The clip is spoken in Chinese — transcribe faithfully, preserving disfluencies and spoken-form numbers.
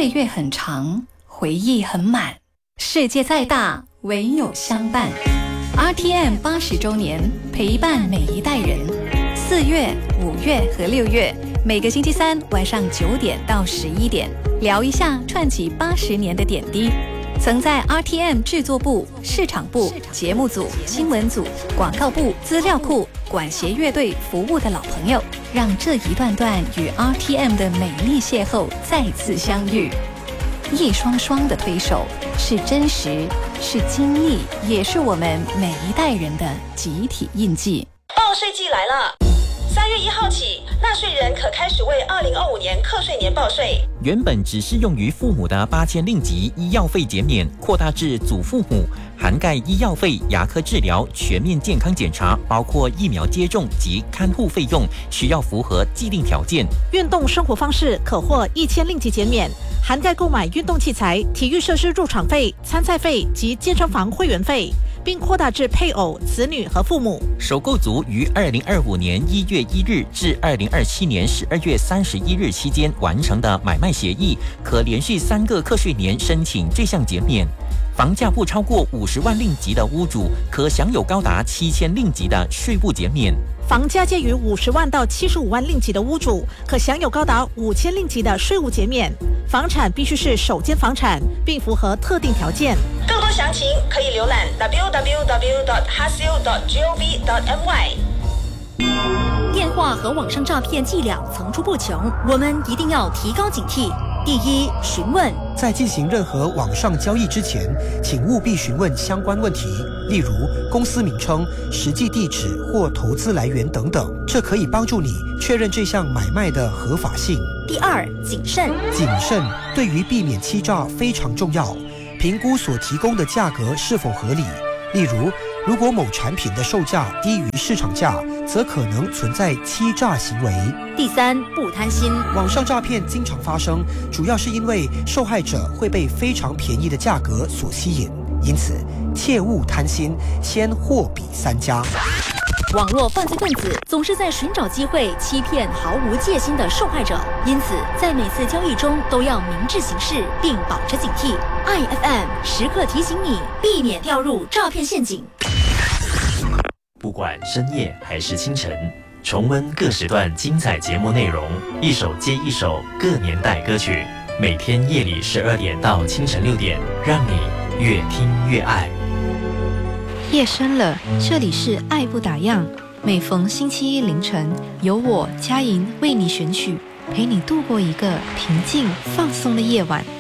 岁月很长，回忆很满，世界再大，唯有相伴。R T M 八十周年，陪伴每一代人。四月、五月和六月，每个星期三晚上九点到十一点，聊一下串起八十年的点滴。曾在 R T M 制作部、市场部、节目组、新闻组、广告部、资料库、管弦乐队服务的老朋友，让这一段段与 R T M 的美丽邂逅再次相遇。一双双的推手，是真实，是经历，也是我们每一代人的集体印记。 报税季来了，三月一号起，纳税人可开始为二零二五年课税年报税。 原本只适用于父母的八千令吉医药费减免，扩大至祖父母，涵盖医药费、牙科治疗、全面健康检查，包括疫苗接种及看护费用，需要符合既定条件。 运动生活方式可获一千令吉减免，涵盖购买运动器材、体育设施入场费、参赛费及健身房会员费，并扩大至配偶、子女和父母。 首购族于二零二五年一月一日至二零二七年十二月三十一日期间完成的买卖协议，可连续三个课税年申请这项减免。房价不超过五十万令吉的屋主，可享有高达七千令吉的税务减免。 房价介于五十万到七十五万令吉的屋主，可享有高达五千令吉的税务减免。房产必须是首间房产，并符合特定条件。 更多详情可以浏览 w w w dot hasil dot gov dot m y。 电话和网上诈骗伎俩层出不穷，我们一定要提高警惕。第一，询问。 在进行任何网上交易之前，请务必询问相关问题，例如公司名称、实际地址或投资来源等等，这可以帮助你确认这项买卖的合法性。 第二，谨慎。 谨慎对于避免欺诈非常重要，评估所提供的价格是否合理。例如，如果某产品的售价低于市场价，则可能存在欺诈行为。 第三，不贪心。 网上诈骗经常发生，主要是因为受害者会被非常便宜的价格所吸引，因此切勿贪心，先货比三家。 网络犯罪分子总是在寻找机会欺骗毫无戒心的受害者，因此在每次交易中都要明智行事，并保持警惕。I F M 时刻提醒你，避免掉入诈骗陷阱。 不管深夜还是清晨，重温各时段精彩节目内容，一首接一首各年代歌曲，每天夜里十二点到清晨六点，让你越听越爱。 夜深了，这里是爱不打烊，每逢星期一凌晨，由我佳莹为你选曲，陪你度过一个平静放松的夜晚。